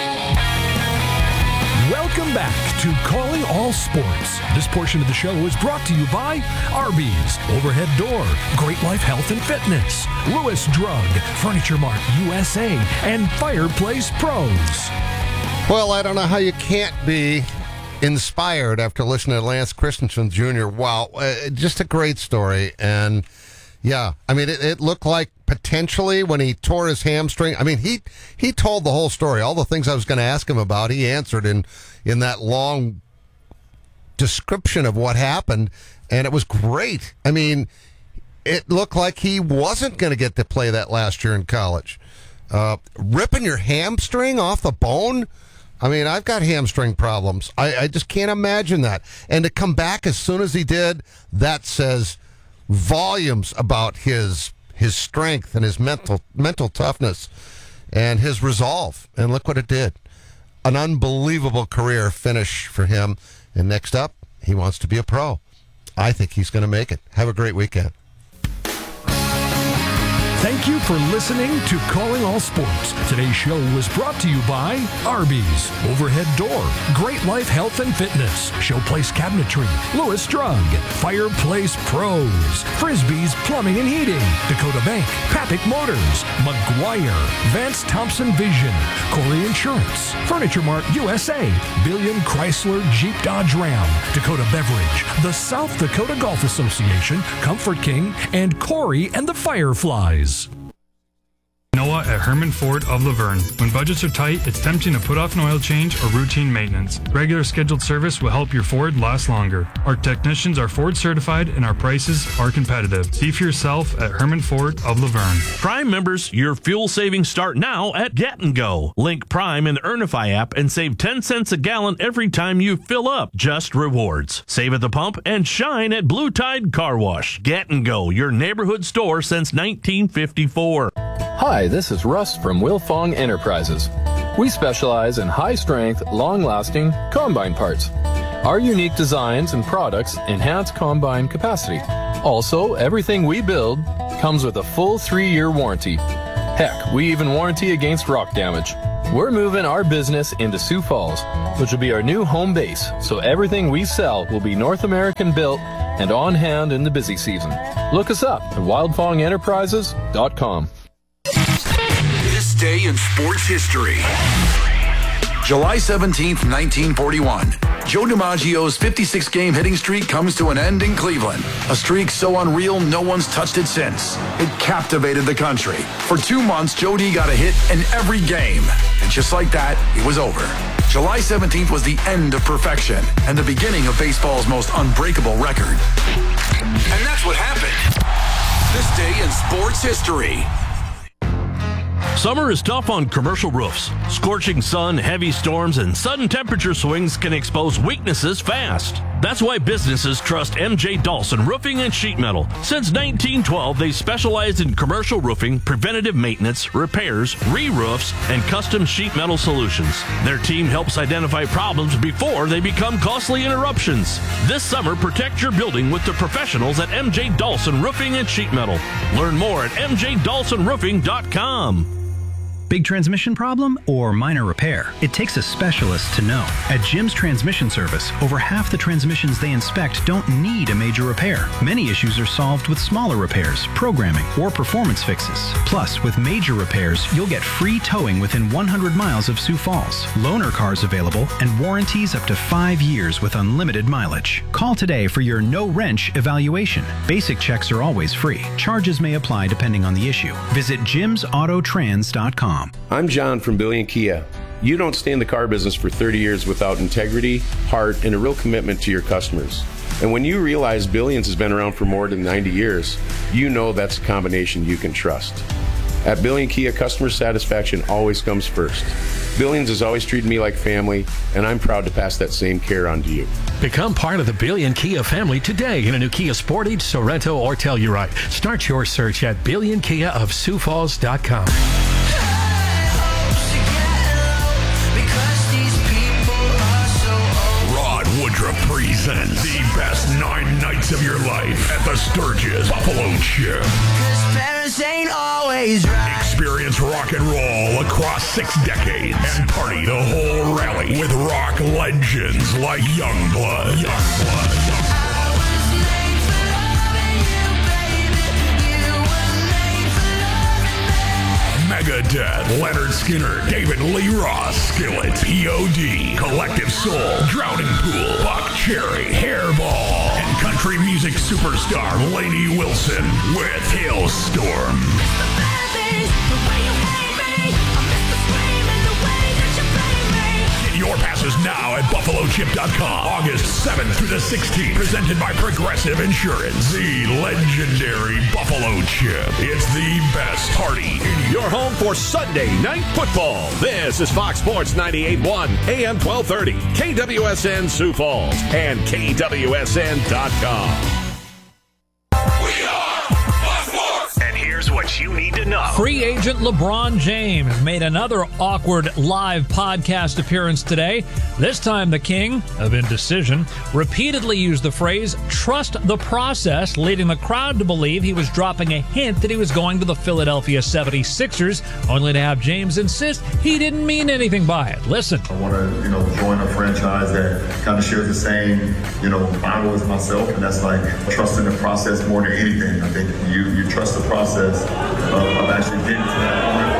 Welcome back to Calling All Sports. This portion of the show is brought to you by Arby's, Overhead Door, Great Life Health and Fitness, Lewis Drug, Furniture Mart U S A, and Fireplace Pros. Well, I don't know how you can't be inspired after listening to Lance Christensen Junior Wow, uh, just a great story. And, yeah, I mean, it, it looked like potentially when he tore his hamstring, I mean, he he told the whole story. All the things I was going to ask him about, he answered in, in that long description of what happened, and it was great. I mean, it looked like he wasn't going to get to play that last year in college. Uh, ripping your hamstring off the bone? I mean, I've got hamstring problems. I, I just can't imagine that. And to come back as soon as he did, that says volumes about his his strength and his mental mental toughness and his resolve. And look what it did. An unbelievable career finish for him. And next up, he wants to be a pro. I think he's going to make it. Have a great weekend. Thank you for listening to Calling All Sports. Today's show was brought to you by Arby's, Overhead Door, Great Life Health and Fitness, Showplace Cabinetry, Lewis Drug, Fireplace Pros, Frisbee's Plumbing and Heating, Dakota Bank, Papick Motors, McGuire, Vance Thompson Vision, Corey Insurance, Furniture Mart U S A, Billion Chrysler Jeep Dodge Ram, Dakota Beverage, the South Dakota Golf Association, Comfort King, and Corey and the Fireflies. Noah at Herman Ford of Laverne. When budgets are tight, it's tempting to put off an oil change or routine maintenance. Regular scheduled service will help your Ford last longer. Our technicians are Ford certified and our prices are competitive. See for yourself at Herman Ford of Laverne. Prime members, your fuel savings start now at Get and Go. Link Prime in the Earnify app and save ten cents a gallon every time you fill up. Just rewards. Save at the pump and shine at Blue Tide Car Wash. Get and Go, your neighborhood store since nineteen fifty-four. Hi, this is Russ from Wilfong Enterprises. We specialize in high-strength, long-lasting combine parts. Our unique designs and products enhance combine capacity, Also, everything we build comes with a full three-year warranty. Heck, we even warranty against rock damage. We're moving our business into Sioux Falls, which will be our new home base, so everything we sell will be North American built and on hand in the busy season. Look us up at wild fong enterprises dot com. This day in sports history. July seventeenth, nineteen forty-one. Joe DiMaggio's fifty-six game hitting streak comes to an end in Cleveland. A streak so unreal, no one's touched it since. It captivated the country. For two months, Joe D got a hit in every game. And just like that, it was over. July seventeenth was the end of perfection and the beginning of baseball's most unbreakable record. And that's what happened. This day in sports history. Summer is tough on commercial roofs. Scorching sun, heavy storms, and sudden temperature swings can expose weaknesses fast. That's why businesses trust M J Dawson Roofing and Sheet Metal. Since nineteen twelve, they specialize in commercial roofing, preventative maintenance, repairs, re-roofs, and custom sheet metal solutions. Their team helps identify problems before they become costly interruptions. This summer, protect your building with the professionals at M J Dawson Roofing and Sheet Metal. Learn more at m j dawson roofing dot com. Big transmission problem or minor repair? It takes a specialist to know. At Jim's Transmission Service, over half the transmissions they inspect don't need a major repair. Many issues are solved with smaller repairs, programming, or performance fixes. Plus, with major repairs, you'll get free towing within one hundred miles of Sioux Falls, loaner cars available, and warranties up to five years with unlimited mileage. Call today for your no-wrench evaluation. Basic checks are always free. Charges may apply depending on the issue. Visit jims auto trans dot com. I'm John from Billion Kia. You don't stay in the car business for thirty years without integrity, heart, and a real commitment to your customers. And when you realize Billions has been around for more than ninety years, you know that's a combination you can trust. At Billion Kia, customer satisfaction always comes first. Billions has always treated me like family, and I'm proud to pass that same care on to you. Become part of the Billion Kia family today in a new Kia Sportage, Sorento, or Telluride. Start your search at billion kia of sioux falls dot com. Woodruff presents the best nine nights of your life at the Sturgis Buffalo Chip. Parents ain't always right. Experience rock and roll across six decades and party the whole rally with rock legends like Youngblood. Youngblood. Megadeth, Leonard Skinner, David Lee Roth, Skillet, P O D, Collective Soul, Drowning Pool, Buck Cherry, Hairball, and country music superstar Lainey Wilson with Hailstorm. Get your passes now at buffalo chip dot com. August seventh through the sixteenth. Presented by Progressive Insurance. The legendary Buffalo Chip. It's the best party in your home for Sunday night football. This is Fox Sports ninety-eight point one, A M twelve thirty, K W S N Sioux Falls, and K W S N dot com. What you need to know. Free agent LeBron James made another awkward live podcast appearance today. This time the king of indecision repeatedly used the phrase trust the process, leading the crowd to believe he was dropping a hint that he was going to the Philadelphia seventy-sixers, only to have James insist he didn't mean anything by it. Listen. I want to, you know, join a franchise that kind of shares the same, you know, Bible as myself, and that's like trusting the process more than anything. I think you you trust the process of, of actually getting to that point.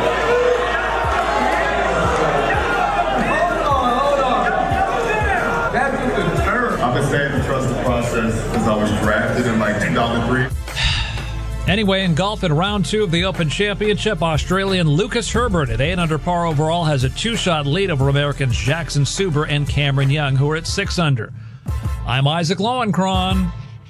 Hold on, hold on. That's the term. I've been saying to trust the process since I was drafted in like two thousand three. Anyway, in golf in round two of the Open Championship, Australian Lucas Herbert at eight under par overall has a two-shot lead over Americans Jackson Suber and Cameron Young, who are at six under. I'm Isaac Lowenkron.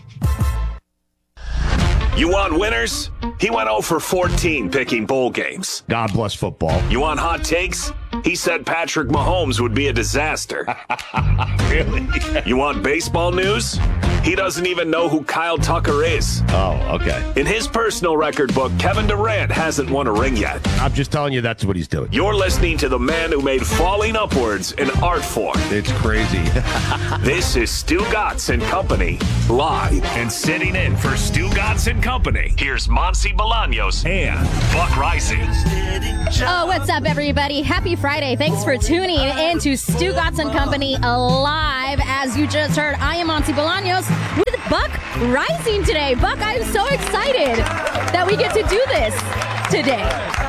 You want winners? He went oh for fourteen picking bowl games. God bless football. You want hot takes? He said Patrick Mahomes would be a disaster. Really? You want baseball news? He doesn't even know who Kyle Tucker is. Oh, okay. In his personal record book, Kevin Durant hasn't won a ring yet. I'm just telling you that's what he's doing. You're listening to the man who made falling upwards an art form. It's crazy. This is Stu Gatz and Company, live. And sitting in for Stu Gatz and Company, here's Monty Bolaños and Buck Rising. Oh, what's up, everybody? Happy Friday. Thanks for tuning in to Stu Gatz and Company live. As you just heard, I am Monty Bolaños with Buck Rising today. Buck, I'm so excited that we get to do this today.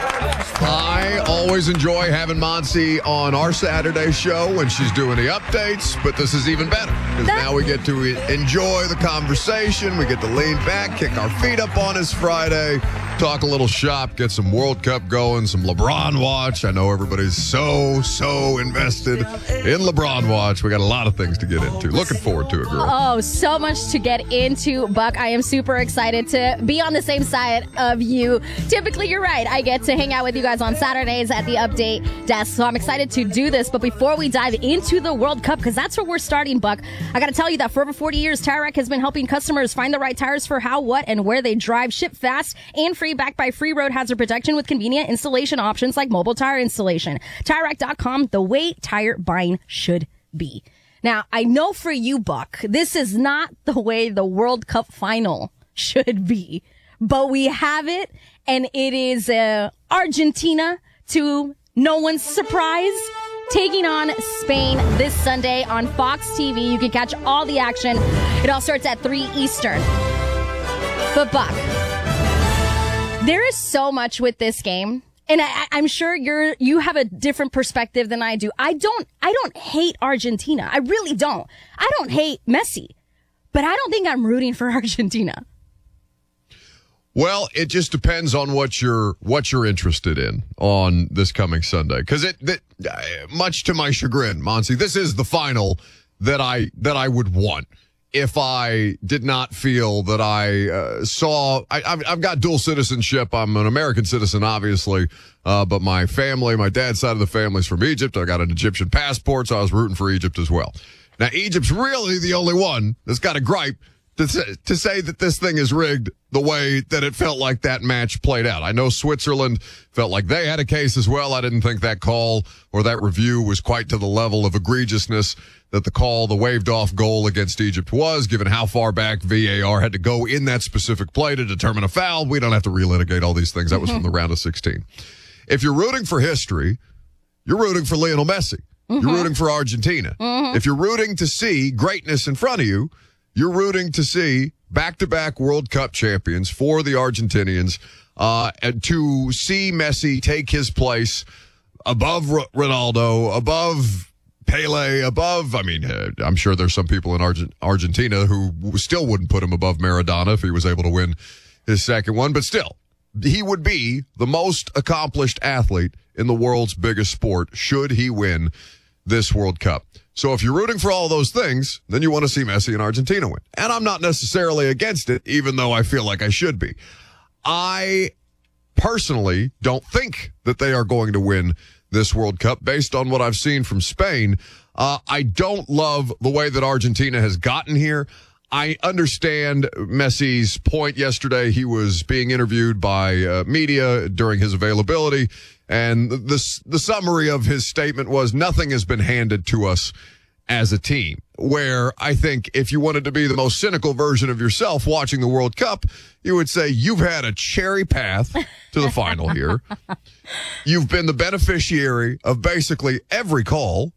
I always enjoy having Monty on our Saturday show when she's doing the updates, but this is even better because now we get to enjoy the conversation. We get to lean back, kick our feet up on this Friday, talk a little shop, get some World Cup going, some LeBron watch. I know everybody's so, so invested in LeBron watch. We got a lot of things to get into. Looking forward to it, girl. Oh, so much to get into, Buck. I am super excited to be on the same side of you. Typically, you're right. I get to hang out with you guys on Saturdays at the update desk, so I'm excited to do this. But before we dive into the World Cup, because that's where we're starting, Buck, I got to tell you that for over forty years, Tire Rack has been helping customers find the right tires for how, what, and where they drive. Ship fast and free, backed by free road hazard protection with convenient installation options like mobile tire installation. Tire Rack dot com, the way tire buying should be. Now, I know for you, Buck, this is not the way the World Cup final should be, but we have it, and it is uh, Argentina, to no one's surprise, taking on Spain this Sunday on Fox T V. You can catch all the action. It all starts at three Eastern. But Buck, there is so much with this game, and I, I'm sure you're you have a different perspective than I do. I don't I don't hate Argentina. I really don't. I don't hate Messi, but I don't think I'm rooting for Argentina. Well, it just depends on what you're what you're interested in on this coming Sunday. Because it, it, much to my chagrin, Monty, this is the final that I that I would want if I did not feel that I uh, saw. I, I've, I've got dual citizenship. I'm an American citizen, obviously, uh, but my family, my dad's side of the family is from Egypt. I got an Egyptian passport, so I was rooting for Egypt as well. Now, Egypt's really the only one that's got a gripe to say, to say that this thing is rigged the way that it felt like that match played out. I know Switzerland felt like they had a case as well. I didn't think that call or that review was quite to the level of egregiousness that the call, the waved off goal against Egypt was, given how far back V A R had to go in that specific play to determine a foul. We don't have to relitigate all these things. That was from the round of sixteen. If you're rooting for history, you're rooting for Lionel Messi. Mm-hmm. You're rooting for Argentina. Mm-hmm. If you're rooting to see greatness in front of you, you're rooting to see back-to-back World Cup champions for the Argentinians, uh, and to see Messi take his place above R- Ronaldo, above Pele, above, I mean, uh, I'm sure there's some people in Argent- Argentina who still wouldn't put him above Maradona if he was able to win his second one, but still, he would be the most accomplished athlete in the world's biggest sport should he win this World Cup. So if you're rooting for all those things, then you want to see Messi and Argentina win. And I'm not necessarily against it, even though I feel like I should be. I personally don't think that they are going to win this World Cup based on what I've seen from Spain. Uh, I don't love the way that Argentina has gotten here. I understand Messi's point yesterday. He was being interviewed by uh, media during his availability. And the, the summary of his statement was nothing has been handed to us as a team, where I think if you wanted to be the most cynical version of yourself watching the World Cup, you would say you've had a cherry path to the final here. You've been the beneficiary of basically every call.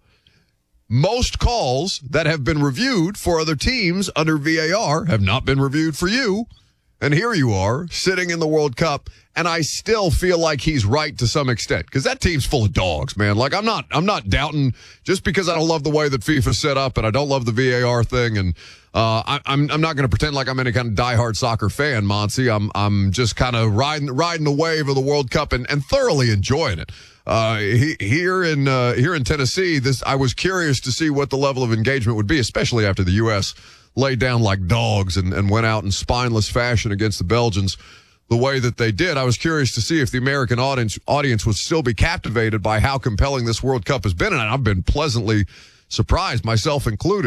Most calls that have been reviewed for other teams under V A R have not been reviewed for you. And here you are sitting in the World Cup, and I still feel like he's right to some extent because that team's full of dogs, man. Like I'm not, I'm not doubting just because I don't love the way that FIFA's set up and I don't love the V A R thing, and uh, I, I'm, I'm not going to pretend like I'm any kind of diehard soccer fan, Monty. I'm, I'm just kind of riding, riding the wave of the World Cup and, and thoroughly enjoying it. Uh, he, here in, uh, here in Tennessee, this I was curious to see what the level of engagement would be, especially after the U S laid down like dogs and, and went out in spineless fashion against the Belgians the way that they did. I was curious to see if the American audience audience would still be captivated by how compelling this World Cup has been, and I've been pleasantly surprised, myself included.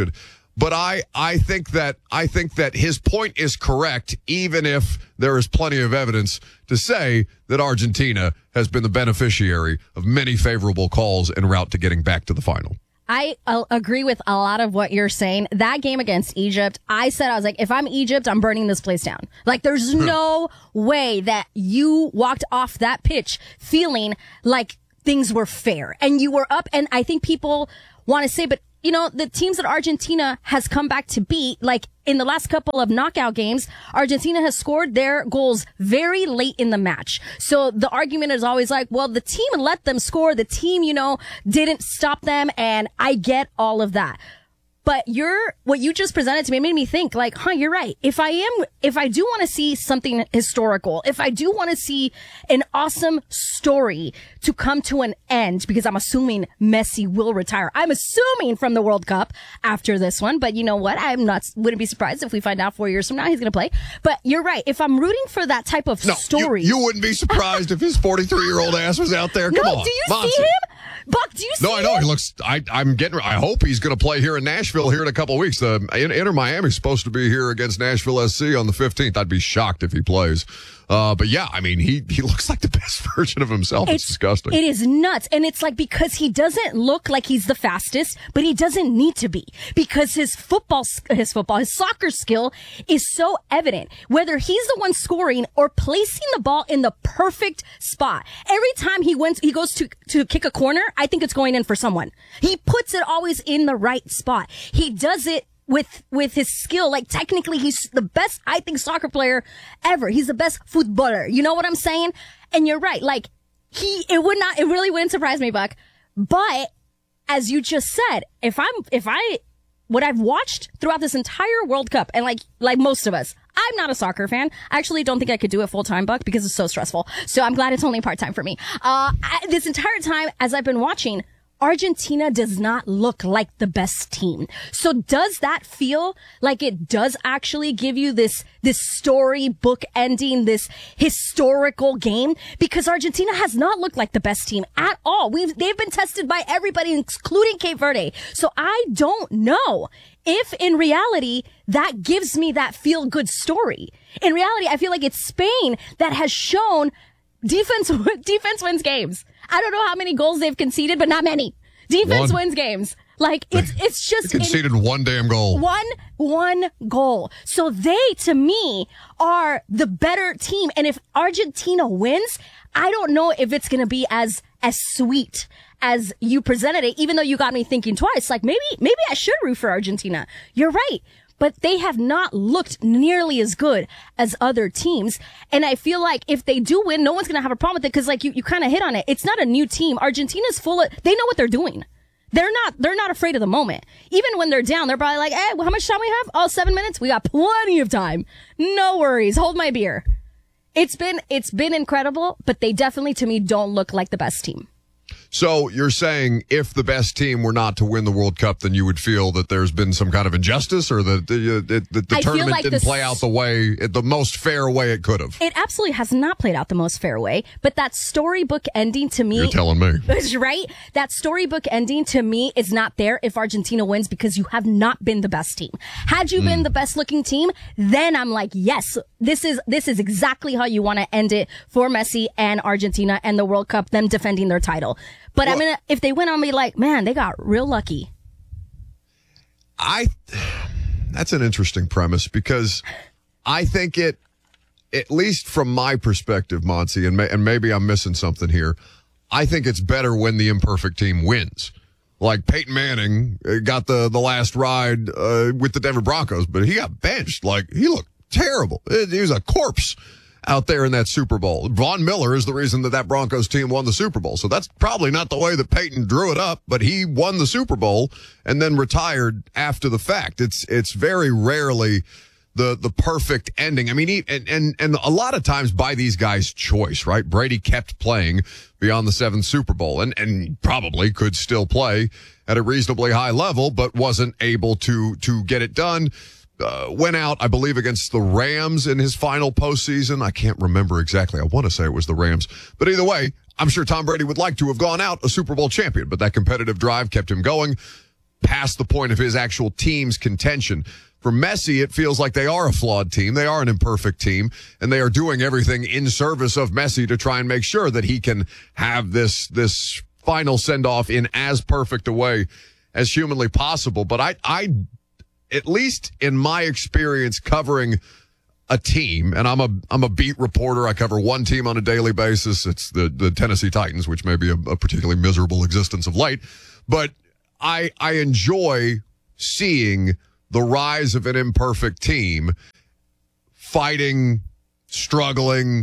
But I, I think that I think that his point is correct, even if there is plenty of evidence to say that Argentina has been the beneficiary of many favorable calls en route to getting back to the final. I uh, agree with a lot of what you're saying. That game against Egypt, I said, I was like, if I'm Egypt, I'm burning this place down. Like, there's no way that you walked off that pitch feeling like things were fair and you were up. And I think people want to say, but you know, the teams that Argentina has come back to beat, like in the last couple of knockout games, Argentina has scored their goals very late in the match. So the argument is always like, well, the team let them score. The team, you know, didn't stop them. And I get all of that. But you're, what you just presented to me made me think like, huh, you're right. If I am, if I do want to see something historical, if I do want to see an awesome story to come to an end, because I'm assuming Messi will retire. I'm assuming from the World Cup after this one. But you know what? I'm not, wouldn't be surprised if we find out four years from now he's going to play. But you're right. If I'm rooting for that type of no, story. You, you wouldn't be surprised if his forty-three-year-old ass was out there. Come no, on. do you Monty. see him? Buck, do you see No, I know. him? He looks, I, I'm getting, I hope he's going to play here in Nashville here in a couple of weeks. The Inter Miami's supposed to be here against Nashville S C on the fifteenth. I'd be shocked if he plays. Uh, but yeah, I mean, he, he looks like the best version of himself. It's, it's disgusting. It is nuts. And it's like, because he doesn't look like he's the fastest, but he doesn't need to be, because his football, his football, his soccer skill is so evident, whether he's the one scoring or placing the ball in the perfect spot. Every time he went, he goes to, to kick a corner, I think it's going in for someone. He puts it always in the right spot. He does it with, with his skill. Like, technically, he's the best, I think, soccer player ever. He's the best footballer. You know what I'm saying? And you're right. Like, he, it would not, it really wouldn't surprise me, Buck. But, as you just said, if I'm, if I, what I've watched throughout this entire World Cup, and like, like most of us, I'm not a soccer fan. I actually don't think I could do it full time, Buck, because it's so stressful. So I'm glad it's only part time for me. Uh, I, this entire time, as I've been watching, Argentina does not look like the best team. So does that feel like it does actually give you this, this storybook ending, this historical game? Because Argentina has not looked like the best team at all. We've, they've been tested by everybody, including Cape Verde. So I don't know if in reality that gives me that feel good story. In reality, I feel like it's Spain that has shown defense, defense wins games. I don't know how many goals they've conceded, but not many. Defense one. wins games. Like, it's, it's just. They conceded in, one damn goal. One, one goal. So they, to me, are the better team. And if Argentina wins, I don't know if it's going to be as, as sweet as you presented it, even though you got me thinking twice. Like, maybe, maybe I should root for Argentina. You're right. But they have not looked nearly as good as other teams. And I feel like if they do win, no one's going to have a problem with it, because like you, you kind of hit on it. It's not a new team. Argentina's full of, they know what they're doing. They're not, they're not afraid of the moment. Even when they're down, they're probably like, hey, well, how much time we have? Oh, seven minutes? We got plenty of time. No worries. Hold my beer. It's been, it's been incredible, but they definitely, to me, don't look like the best team. So you're saying if the best team were not to win the World Cup, then you would feel that there's been some kind of injustice, or that the, the, the, the tournament like didn't the, play out the way, the most fair way it could have. It absolutely has not played out the most fair way, but that storybook ending to me. You're telling me. Right? That storybook ending to me is not there if Argentina wins, because you have not been the best team. Had you mm. been the best looking team, then I'm like, yes, this is, this is exactly how you want to end it for Messi and Argentina and the World Cup, them defending their title. But well, I'm gonna, if they win, I'm gonna be like, man, they got real lucky. I, that's an interesting premise, because I think it, at least from my perspective, Monty, and, may, and maybe I'm missing something here, I think it's better when the imperfect team wins. Like Peyton Manning got the, the last ride uh, with the Denver Broncos, but he got benched. Like, he looked terrible. He was a corpse out there in that Super Bowl. Von Miller is the reason that that Broncos team won the Super Bowl. So that's probably not the way that Peyton drew it up, but he won the Super Bowl and then retired after the fact. It's, it's very rarely the, the perfect ending. I mean, he, and, and, and a lot of times by these guys' choice, right? Brady kept playing beyond the seventh Super Bowl and, and probably could still play at a reasonably high level, but wasn't able to, to get it done. Uh, went out, I believe, against the Rams in his final postseason. I can't remember exactly. I want to say it was the Rams. But either way, I'm sure Tom Brady would like to have gone out a Super Bowl champion, but that competitive drive kept him going. past the point of his actual team's contention. For Messi, it feels like they are a flawed team. They are an imperfect team, and they are doing everything in service of Messi to try and make sure that he can have this this final send-off in as perfect a way as humanly possible. But I, I, at least in my experience covering a team, and I'm a I'm a beat reporter. I cover one team on a daily basis. It's the the Tennessee Titans, which may be a, a particularly miserable existence of late. But I I enjoy seeing the rise of an imperfect team fighting, struggling,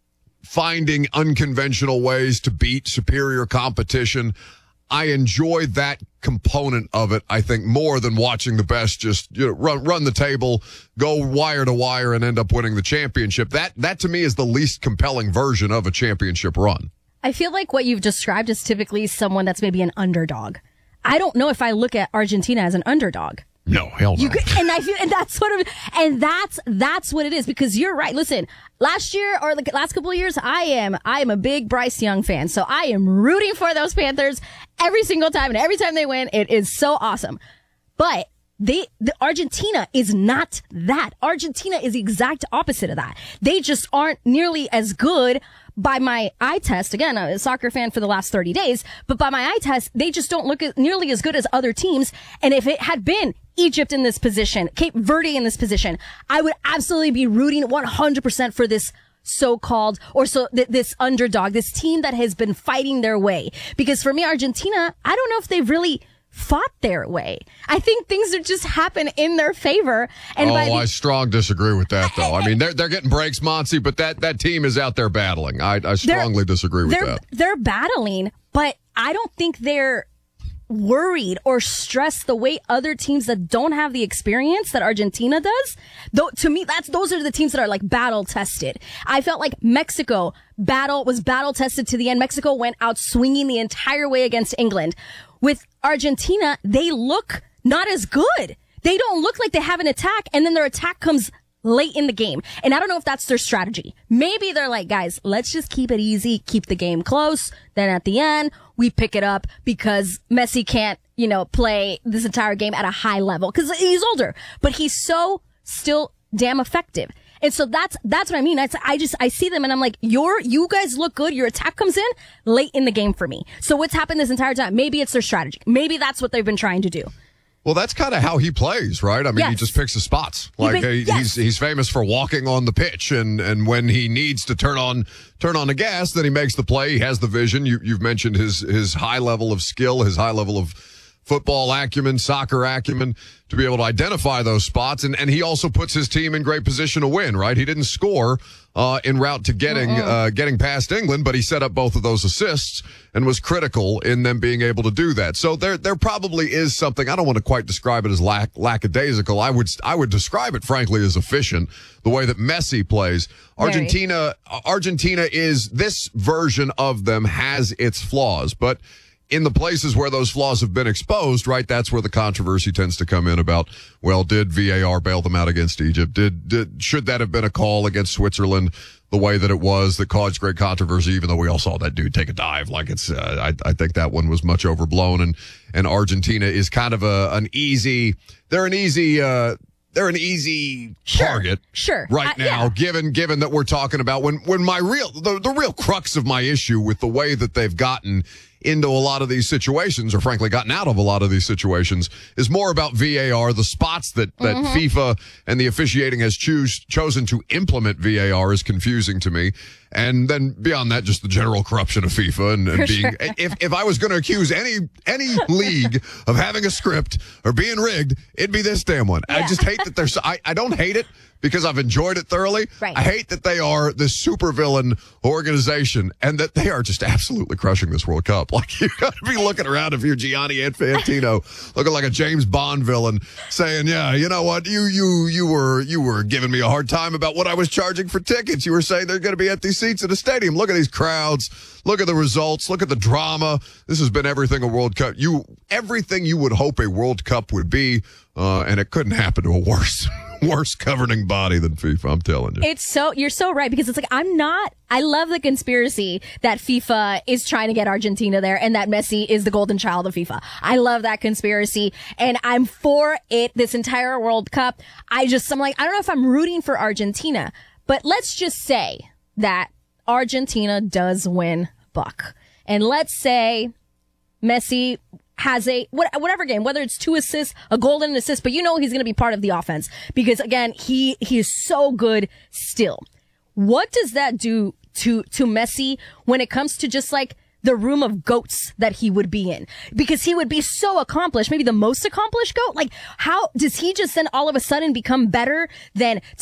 finding unconventional ways to beat superior competition. I enjoy that component of it, I think, more than watching the best just you know, run run the table, go wire to wire, and end up winning the championship. That, that to me, is the least compelling version of a championship run. I feel like what you've described is typically someone that's maybe an underdog. I don't know if I look at Argentina as an underdog. No, hell no. You could, and I feel, and that's sort of, and that's, that's what it is, because you're right. Listen, last year or the last couple of years, I am, I am a big Bryce Young fan. So I am rooting for those Panthers every single time. And every time they win, it is so awesome. But they, the Argentina is not that. Argentina is the exact opposite of that. They just aren't nearly as good. By my eye test, again, I'm a soccer fan for the last thirty days, but by my eye test, they just don't look as, nearly as good as other teams. And if it had been Egypt in this position, Cape Verde in this position, I would absolutely be rooting one hundred percent for this so-called, or so th- this underdog, this team that has been fighting their way. Because for me, Argentina, I don't know if they've really fought their way. I think things are just happen in their favor. And oh, by the- I strong disagree with that, though. I mean, they're they're getting breaks, Monty, but that, that team is out there battling. I, I strongly they're, disagree with they're, that. They're battling, but I don't think they're worried or stressed the way other teams that don't have the experience that Argentina does. Though to me, that's those are the teams that are like battle tested. I felt like Mexico battle was battle tested to the end. Mexico went out swinging the entire way against England. With Argentina, they look not as good. They don't look like they have an attack, and then their attack comes late in the game. And I don't know if that's their strategy. Maybe they're like, guys, let's just keep it easy, keep the game close. Then at the end, we pick it up because Messi can't, you know, play this entire game at a high level because he's older, but he's so still damn effective. And so that's, that's what I mean. I, I just, I see them and I'm like, you're, you guys look good. Your attack comes in late in the game for me. So what's happened this entire time? Maybe it's their strategy. Maybe that's what they've been trying to do. Well, that's kind of how he plays, right? I mean, yes. he just picks his spots. He Like pick, he, yes. he's he's famous for walking on the pitch, and and when he needs to turn on turn on the gas, then he makes the play. He has the vision. You you've mentioned his his high level of skill, his high level of football acumen, soccer acumen, to be able to identify those spots. And, and he also puts his team in great position to win, right? He didn't score uh, en route to getting uh-uh. uh, getting past England, but he set up both of those assists and was critical in them being able to do that. So there there probably is something. I don't want to quite describe it as lack, lackadaisical. I would I would describe it, frankly, as efficient, the way that Messi plays. Argentina, Very. Argentina is, this version of them has its flaws, but in the places where those flaws have been exposed, right, that's where the controversy tends to come in about, well, did V A R bail them out against Egypt? Did, did, should that have been a call against Switzerland the way that it was that caused great controversy, even though we all saw that dude take a dive? Like it's, uh, I, I think that one was much overblown, and, and Argentina is kind of a, an easy, they're an easy, uh, they're an easy sure, target sure. right uh, now, yeah. given given that we're talking about when when my real the, the real crux of my issue with the way that they've gotten into a lot of these situations, or frankly gotten out of a lot of these situations, is more about V A R, the spots that, that mm-hmm. FIFA and the officiating has choose, chosen to implement V A R is confusing to me. And then beyond that, just the general corruption of FIFA and, and being, sure. if, if I was going to accuse any, any league of having a script or being rigged, it'd be this damn one. Yeah. I just hate that there's, I, I don't hate it because I've enjoyed it thoroughly. Right. I hate that they are this supervillain organization and that they are just absolutely crushing this World Cup. Like, you got to be looking around if you're Gianni Infantino, looking like a James Bond villain, saying, yeah, you know what, you, you, you were, you were giving me a hard time about what I was charging for tickets. You were saying they're going to be empty seats at the stadium. Look at these crowds. Look at the results. Look at the drama. This has been everything a World Cup, you, everything you would hope a World Cup would be. Uh, and it couldn't happen to a worse, worse governing body than FIFA, I'm telling you. It's so, you're so right, because it's like, I'm not, I love the conspiracy that FIFA is trying to get Argentina there and that Messi is the golden child of FIFA. I love that conspiracy and I'm for it this entire World Cup. I just, I'm like, I don't know if I'm rooting for Argentina, but let's just say that Argentina does win, Buck. And let's say Messi has a, whatever game, whether it's two assists, a goal and an assist, but you know he's going to be part of the offense because, again, he, he is so good still. What does that do to, to Messi when it comes to just like the room of goats that he would be in? Because he would be so accomplished, maybe the most accomplished goat. Like, how does he just then all of a sudden become better than